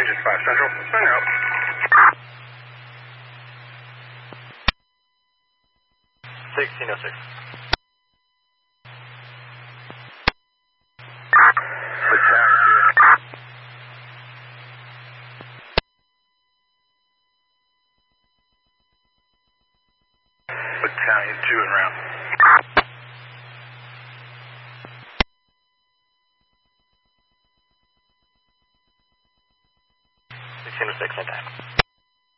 engine 5 Central. Send out. 1606. Battalion 2. Battalion 2 and round. Six and time.